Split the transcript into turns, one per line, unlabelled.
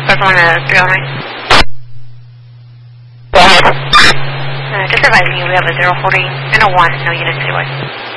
First one to 309.
Go ahead.
Just advising you, we have a 040 and a 1, no units citywide.